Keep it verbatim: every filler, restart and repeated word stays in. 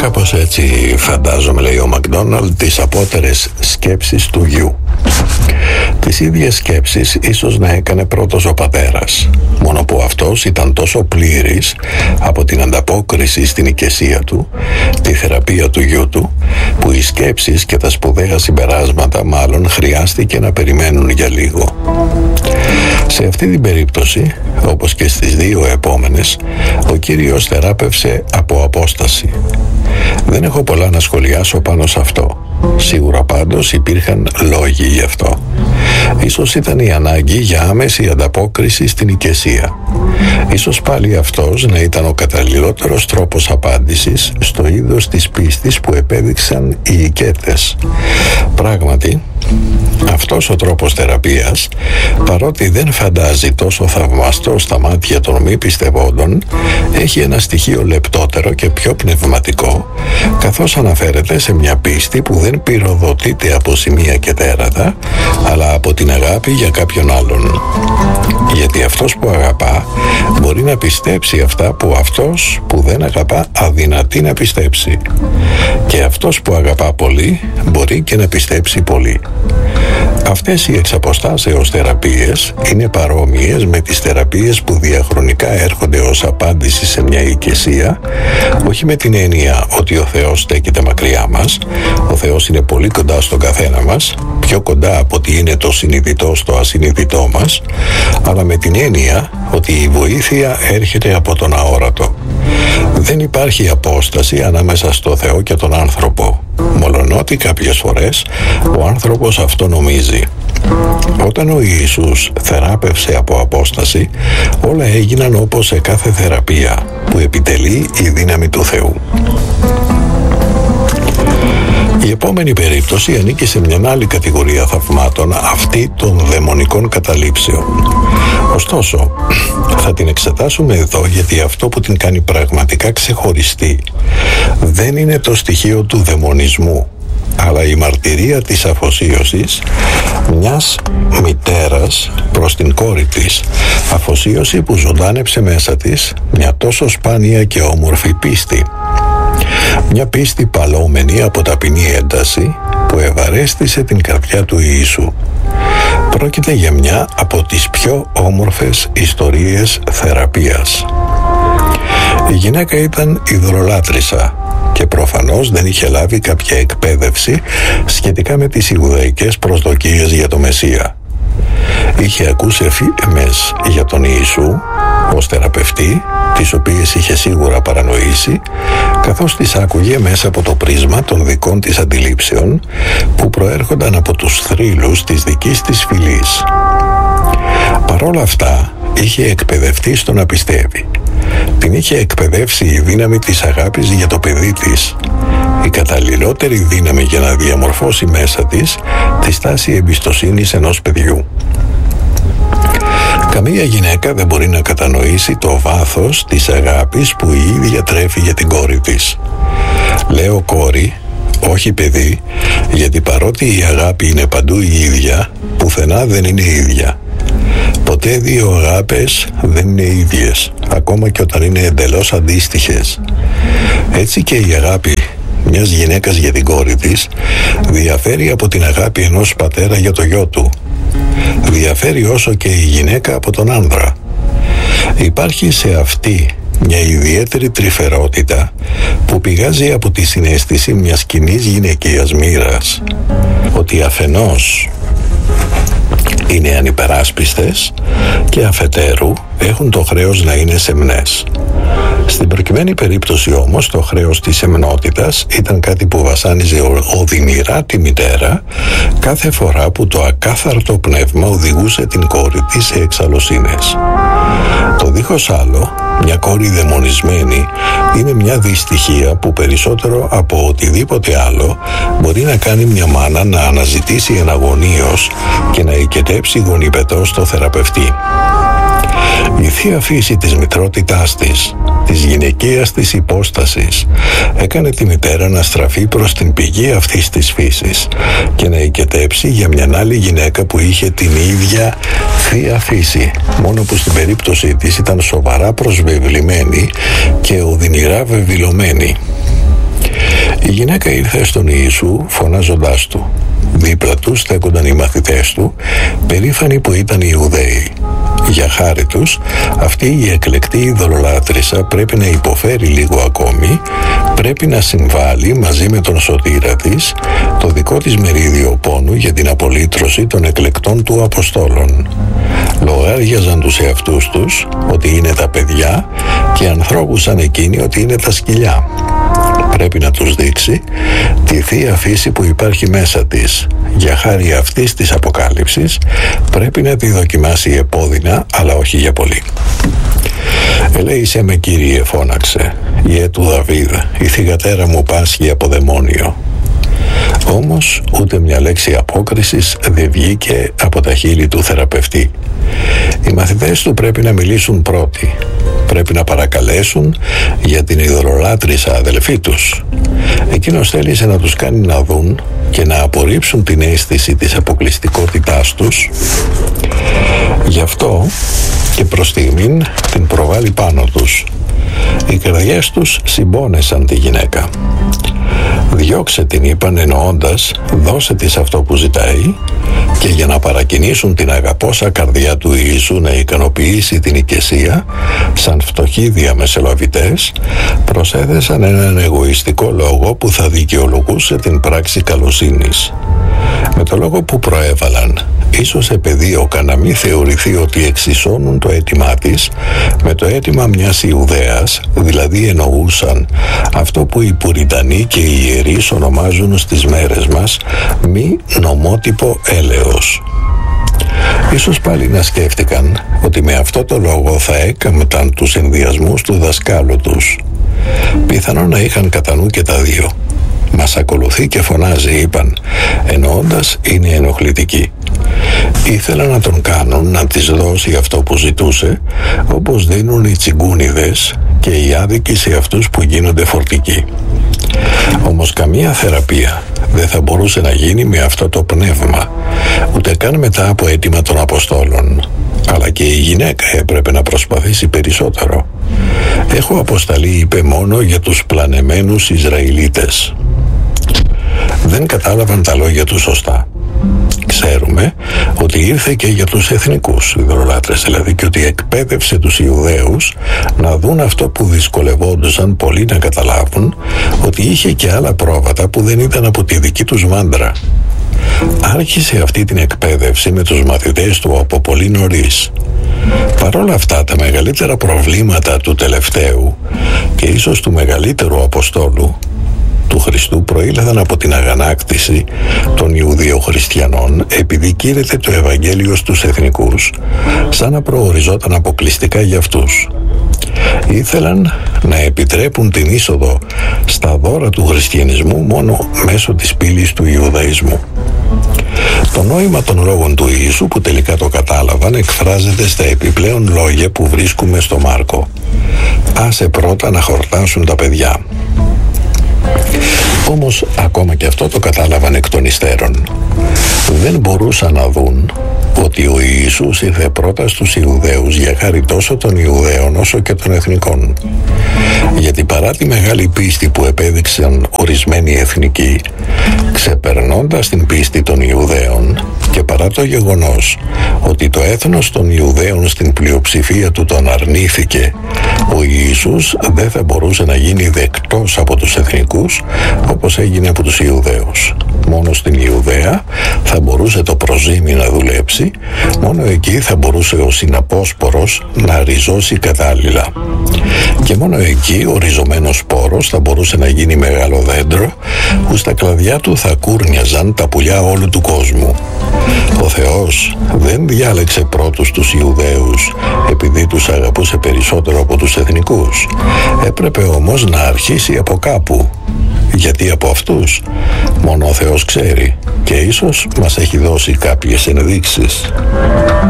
Κάπως έτσι φαντάζομαι, λέει ο Μακδόναλντ, τις απότερες σκέψεις του γιου. Τις ίδιες σκέψεις ίσως να έκανε πρώτος ο πατέρας, μόνο που αυτός ήταν τόσο πλήρης από την ανταπόκριση στην οικεσία του, τη θεραπεία του γιού του, που οι σκέψεις και τα σπουδαία συμπεράσματα μάλλον χρειάστηκε να περιμένουν για λίγο. Σε αυτή την περίπτωση, όπως και στις δύο επόμενες, ο κύριος θεράπευσε από απόσταση. Δεν έχω πολλά να σχολιάσω πάνω σε αυτό. Σίγουρα πάντως υπήρχαν λόγοι γι' αυτό. Ίσως ήταν η ανάγκη για άμεση ανταπόκριση στην οικεσία. Ίσως πάλι αυτός να ήταν ο καταλληλότερος τρόπος απάντησης στο είδος της πίστης που επέδειξαν οι οικέτες. Πράγματι, αυτός ο τρόπος θεραπείας, παρότι δεν φαντάζει τόσο θαυμαστό στα μάτια των μη πιστευόντων, έχει ένα στοιχείο λεπτότερο και πιο πνευματικό, καθώς αναφέρεται σε μια πίστη που δεν πυροδοτείται από σημεία και τέρατα, αλλά από την αγάπη για κάποιον άλλον. Γιατί αυτός που αγαπά μπορεί να πιστέψει αυτά που αυτός που δεν αγαπά αδυνατεί να πιστέψει. Και αυτός που αγαπά πολύ μπορεί και να πιστέψει πολύ. Αυτές οι εξαποστάσεως θεραπείες είναι παρόμοιες με τις θεραπείες που διαχρονικά έρχονται ως απάντηση σε μια οικεσία, όχι με την έννοια ότι ο Θεός στέκεται μακριά μας. Ο Θεός είναι πολύ κοντά στον καθένα μας, πιο κοντά από ότι είναι το συνειδητό στο ασυνειδητό μας, αλλά με την έννοια ότι η βοήθεια έρχεται από τον αόρατο. Δεν υπάρχει απόσταση ανάμεσα στο Θεό και τον άνθρωπο, μολονότι κάποιες φορές ο άνθρωπος αυτό νομίζει. Όταν ο Ιησούς θεράπευσε από απόσταση, όλα έγιναν όπως σε κάθε θεραπεία που επιτελεί η δύναμη του Θεού. Η επόμενη περίπτωση ανήκει σε μια άλλη κατηγορία θαυμάτων, αυτή των δαιμονικών καταλήψεων. Ωστόσο, θα την εξετάσουμε εδώ γιατί αυτό που την κάνει πραγματικά ξεχωριστή δεν είναι το στοιχείο του δαιμονισμού, αλλά η μαρτυρία της αφοσίωσης μιας μητέρας προς την κόρη της, αφοσίωση που ζωντάνεψε μέσα της μια τόσο σπάνια και όμορφη πίστη. Μια πίστη παλώμενη από ταπεινή ένταση που ευαρέστησε την καρδιά του Ιησού. Πρόκειται για μια από τις πιο όμορφες ιστορίες θεραπείας. Η γυναίκα ήταν ιδωλολάτρησα και προφανώς δεν είχε λάβει κάποια εκπαίδευση σχετικά με τις ιουδαϊκές προσδοκίες για το Μεσσία. Είχε ακούσει φήμες για τον Ιησού ως θεραπευτή, τις οποίες είχε σίγουρα παρανοήσει, καθώς τις άκουγε μέσα από το πρίσμα των δικών της αντιλήψεων που προέρχονταν από τους θρύλους της δικής της φυλής. Παρόλα αυτά, είχε εκπαιδευτεί στο να πιστεύει. Την είχε εκπαιδεύσει η δύναμη της αγάπης για το παιδί της. Η καταλληλότερη δύναμη για να διαμορφώσει μέσα της τη στάση εμπιστοσύνης ενός παιδιού. Καμία γυναίκα δεν μπορεί να κατανοήσει το βάθος της αγάπης που η ίδια τρέφει για την κόρη της. Λέω κόρη, όχι παιδί, γιατί παρότι η αγάπη είναι παντού η ίδια, πουθενά δεν είναι ίδια. Ποτέ δύο αγάπες δεν είναι ίδιες, ακόμα και όταν είναι εντελώς αντίστοιχες. Έτσι και η αγάπη μιας γυναίκας για την κόρη της διαφέρει από την αγάπη ενός πατέρα για το γιο του. Διαφέρει όσο και η γυναίκα από τον άνδρα. Υπάρχει σε αυτή μια ιδιαίτερη τρυφερότητα που πηγάζει από τη συναίσθηση μιας κοινής γυναικείας μοίρας, ότι αφενός είναι ανυπεράσπιστες και αφετέρου έχουν το χρέος να είναι σεμνές. Στην προκειμένη περίπτωση όμως το χρέος της σεμνότητας ήταν κάτι που βασάνιζε οδυνηρά τη μητέρα κάθε φορά που το ακάθαρτο πνεύμα οδηγούσε την κόρη της σε εξαλωσίνες. Το δίχως άλλο, μια κόρη δαιμονισμένη είναι μια δυστυχία που περισσότερο από οτιδήποτε άλλο μπορεί να κάνει μια μάνα να αναζητήσει εναγωνίως και να οικετέψει γονιπετός στο θεραπευτή. Η θεία φύση της μητρότητάς της, της γυναικείας της υπόστασης, έκανε τη μητέρα να στραφεί προς την πηγή αυτής της φύσης και να οικετέψει για μια άλλη γυναίκα που είχε την ίδια θεία φύση, μόνο που στην περίπτωσή της ήταν σοβαρά προσβεβλημένη και οδυνηρά βεβηλωμένη. Η γυναίκα ήρθε στον Ιησού φωνάζοντάς του. Δίπλα του στέκονταν οι μαθητές του, περήφανοι που ήταν οι Ιουδαίοι. Για χάρη τους, αυτή η εκλεκτή ειδωλολάτρησα πρέπει να υποφέρει λίγο ακόμη, πρέπει να συμβάλλει μαζί με τον σωτήρα της το δικό της μερίδιο πόνου για την απολύτρωση των εκλεκτών του Αποστόλων. Λογάριαζαν τους εαυτούς τους ότι είναι τα παιδιά και ανθρώπους σαν εκείνοι ότι είναι τα σκυλιά. Πρέπει να τους δείξει τη θεία φύση που υπάρχει μέσα της. Για χάρη αυτής της αποκάλυψης πρέπει να τη δοκιμάσει επώδυνα, αλλά όχι για πολύ. «Ελέησέ με, Κύριε», φώναξε, «Ιε του Δαβίδ, η θυγατέρα μου πάσχει από δαιμόνιο». Όμως ούτε μια λέξη απόκρισης δεν βγήκε από τα χείλη του θεραπευτή. Οι μαθητές του πρέπει να μιλήσουν πρώτοι. Πρέπει να παρακαλέσουν για την ειδωλολάτρησα αδελφή τους. Εκείνος θέλησε να τους κάνει να δουν και να απορρίψουν την αίσθηση της αποκλειστικότητάς τους. Γι' αυτό και προς στιγμήν την προβάλλει πάνω τους. Οι καρδιές τους συμπόνεσαν τη γυναίκα. «Διώξε την», είπαν, εννοώντας, «δώσε της αυτό που ζητάει», και για να παρακινήσουν την αγαπώσα καρδιά του Ιησού να ικανοποιήσει την οικεσία, σαν φτωχοί διαμεσολαβητές, προσέθεσαν έναν εγωιστικό λόγο που θα δικαιολογούσε την πράξη καλοσύνης. Με το λόγο που προέβαλαν, ίσως επεδίωκα να μην θεωρηθεί ότι εξισώνουν το αίτημά της με το αίτημα μιας Ιουδαίας, δηλαδή εννοούσαν αυτό που οι Πουριτανοί και οι ιερείς ονομάζουν στις μέρες μας μη νομότυπο έλεος. Ίσως πάλι να σκέφτηκαν ότι με αυτό το λόγο θα έκαμπταν τους ενδιασμούς του δασκάλου τους. Πιθανόν να είχαν κατά νου και τα δύο. «Μας ακολουθεί και φωνάζει», είπαν, εννοώντας είναι ενοχλητική. Ήθελαν να τον κάνουν να της δώσει αυτό που ζητούσε, όπως δίνουν οι τσιγκούνιδες και οι άδικοι σε αυτούς που γίνονται φορτικοί. Όμως καμία θεραπεία δεν θα μπορούσε να γίνει με αυτό το πνεύμα, ούτε καν μετά από αίτημα των Αποστόλων. Αλλά και η γυναίκα έπρεπε να προσπαθήσει περισσότερο. «Έχω αποσταλεί», είπε, «μόνο για τους πλανεμένους Ισραηλίτες». Δεν κατάλαβαν τα λόγια του σωστά. Ξέρουμε ότι ήρθε και για τους εθνικούς ειδωλολάτρες, δηλαδή, και ότι εκπαίδευσε τους Ιουδαίους να δουν αυτό που δυσκολευόντουσαν πολλοί να καταλάβουν, ότι είχε και άλλα πρόβατα που δεν ήταν από τη δική τους μάντρα. Άρχισε αυτή την εκπαίδευση με τους μαθητές του από πολύ νωρίς. Παρ' όλα αυτά, τα μεγαλύτερα προβλήματα του τελευταίου και ίσως του μεγαλύτερου Αποστόλου του Χριστού προήλθαν από την αγανάκτηση των Ιουδαιοχριστιανών, επειδή κήρυτε το Ευαγγέλιο στους εθνικούς σαν να προοριζόταν αποκλειστικά για αυτούς. Ήθελαν να επιτρέπουν την είσοδο στα δώρα του χριστιανισμού μόνο μέσω της πύλης του Ιουδαϊσμού. Το νόημα των λόγων του Ιησού, που τελικά το κατάλαβαν, εκφράζεται στα επιπλέον λόγια που βρίσκουμε στο Μάρκο. «Άσε πρώτα να χορτάσουν τα παιδιά». Όμως ακόμα και αυτό το κατάλαβαν εκ των υστέρων. Δεν μπορούσαν να δουν ότι ο Ιησούς ήρθε πρώτα στους Ιουδαίους για χάρη τόσο των Ιουδαίων όσο και των εθνικών. Γιατί παρά τη μεγάλη πίστη που επέδειξαν ορισμένοι εθνικοί, ξεπερνώντας την πίστη των Ιουδαίων, και παρά το γεγονός ότι το έθνος των Ιουδαίων στην πλειοψηφία του τον αρνήθηκε, ο Ιησούς δεν θα μπορούσε να γίνει δεκτός από τους εθνικούς όπως έγινε από τους Ιουδαίους. Μόνο στην Ιουδαία θα μπορούσε το προζύμι να δουλέψει, μόνο εκεί θα μπορούσε ο συναπόσπορος να ριζώσει κατάλληλα. Και μόνο εκεί ο ριζωμένος σπόρος θα μπορούσε να γίνει μεγάλο δέντρο, που στα κλαδιά του θα κούρνιαζαν τα πουλιά όλου του κόσμου. Ο Θεός δεν διάλεξε πρώτους τους Ιουδαίους επειδή τους αγαπούσε περισσότερο από τους εθνικούς. Έπρεπε όμως να αρχίσει από κάπου, γιατί από αυτούς μόνο ο Θεός ξέρει, και ίσως μας έχει δώσει κάποιες ενδείξεις.